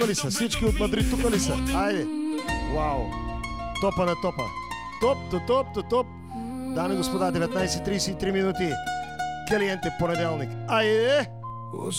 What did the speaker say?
ли са? Всички от Мадрид тук ли са? Айде! Вау! Топа на топа! Топ! Дами и господа, 19:33 минути. Калиенте понеделник. Айде!